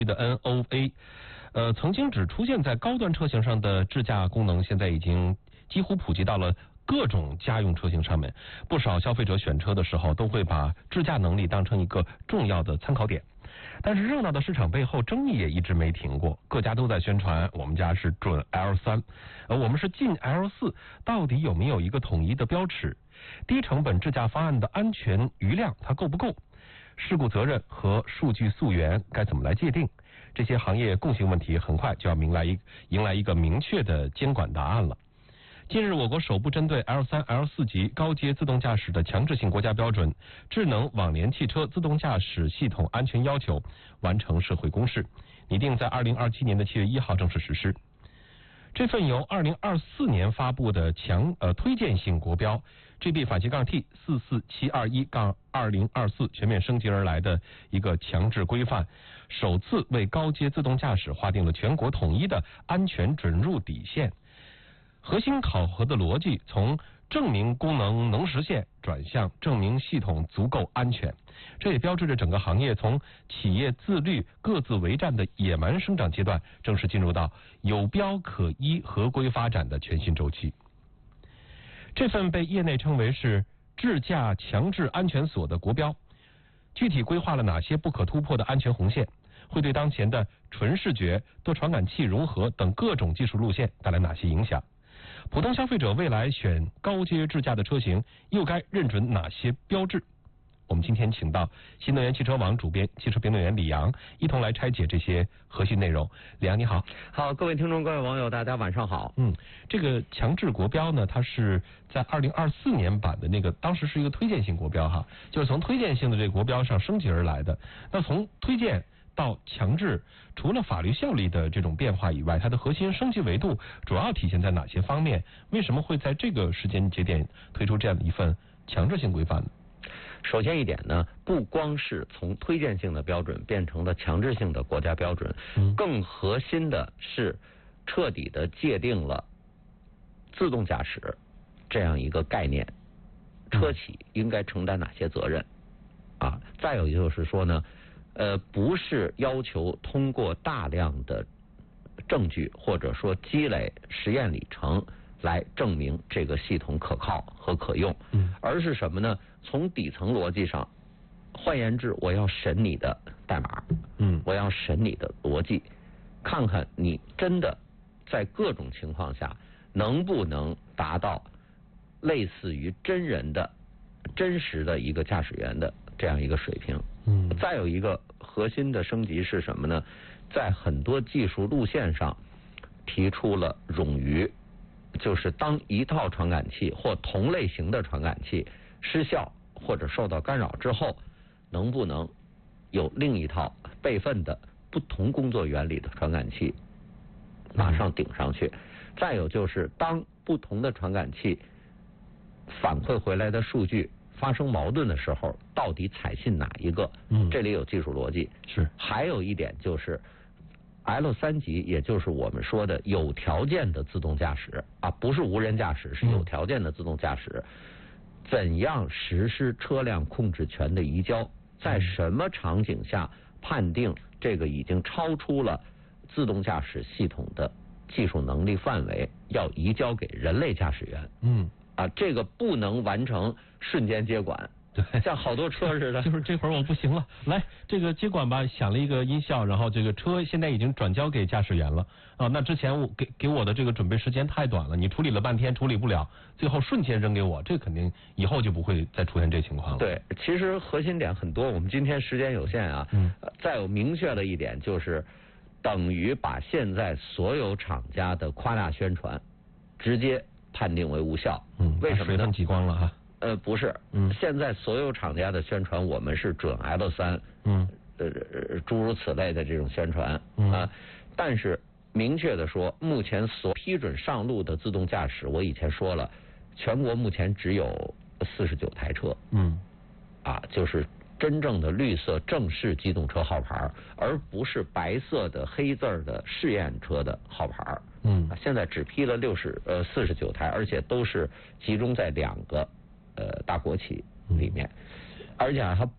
的 NOA，曾经只出现在高端车型上的智驾功能，现在已经几乎普及到了各种家用车型上面。不少消费者选车的时候都会把智驾能力当成一个重要的参考点。但是热闹的市场背后，争议也一直没停过，各家都在宣传我们家是准 L3，我们是进 L4，到底有没有一个统一的标尺？低成本智驾方案的安全余量它够不够？事故责任和数据溯源该怎么来界定？这些行业共性问题很快就要迎来一个明确的监管答案了。近日，我国首部针对 L3、L4 级高阶自动驾驶的强制性国家标准《智能网联汽车自动驾驶系统安全要求》完成社会公示，拟定在2027年7月1号正式实施。这份由2024年发布的推荐性国标 GB-T44721-2024 全面升级而来的一个强制规范，首次为高阶自动驾驶划定了全国统一的安全准入底线。核心考核的逻辑从证明功能能实现转向证明系统足够安全，这也标志着整个行业从企业自律各自为战的野蛮生长阶段，正式进入到有标可依合规发展的全新周期。这份被业内称为是智驾强制安全锁的国标，具体规划了哪些不可突破的安全红线，会对当前的纯视觉、多传感器融合等各种技术路线带来哪些影响？普通消费者未来选高阶智驾的车型又该认准哪些标志？我们今天请到新能源汽车网主编、汽车评论员李阳，一同来拆解这些核心内容。李阳你好。 好，各位听众、各位网友，大家晚上好。 这个强制国标呢，它是在2024年版的那个，当时是一个推荐性国标哈，就是从推荐性的这个国标上升级而来的。那从推荐到强制，除了法律效力的这种变化以外，它的核心升级维度主要体现在哪些方面？为什么会在这个时间节点推出这样的一份强制性规范呢？ 首先一点呢，不光是从推荐性的标准变成了强制性的国家标准，更核心的是彻底的界定了自动驾驶这样一个概念，车企应该承担哪些责任啊？再有就是说呢，不是要求通过大量的证据或者说积累实验里程来证明这个系统可靠和可用，而是什么呢？从底层逻辑上，换言之，我要审你的代码，我要审你的逻辑，看看你真的在各种情况下能不能达到类似于真人的真实的一个驾驶员的这样一个水平。再有一个核心的升级是什么呢？在很多技术路线上提出了冗余，就是当一套传感器或同类型的传感器失效或者受到干扰之后，能不能有另一套备份的不同工作原理的传感器马上顶上去？再有就是当不同的传感器反馈回来的数据发生矛盾的时候，到底采信哪一个？这里有技术逻辑。 是。 还有一点就是L3级，也就是我们说的有条件的自动驾驶啊，不是无人驾驶，是有条件的自动驾驶。怎样实施车辆控制权的移交？在什么场景下判定这个已经超出了自动驾驶系统的技术能力范围，要移交给人类驾驶员？这个不能完成瞬间接管。对，像好多车似的， 就是这会儿我不行了，来这个接管吧，响了一个音效，然后这个车现在已经转交给驾驶员了啊。那之前我给我的这个准备时间太短了，你处理了半天处理不了，最后瞬间扔给我，这肯定以后就不会再出现这情况了。 对，其实核心点很多，我们今天时间有限啊。再有明确的一点就是，等于把现在所有厂家的夸大宣传直接判定为无效。为什么呢？ 水分挤光了哈。 不是，现在所有厂家的宣传我们是准 L3，诸如此类的这种宣传啊，但是明确的说，目前所批准上路的自动驾驶，我以前说了，全国目前只有49台车，就是真正的绿色正式机动车号牌，而不是白色的黑字的试验车的号牌。现在只批了49台，而且都是集中在2个大国企里面，而且还